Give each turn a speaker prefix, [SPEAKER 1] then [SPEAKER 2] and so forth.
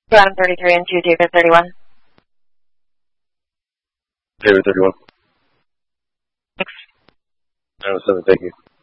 [SPEAKER 1] Ground 33 and 2, David 31.
[SPEAKER 2] David 31.
[SPEAKER 1] Thanks.
[SPEAKER 2] 907, thank you.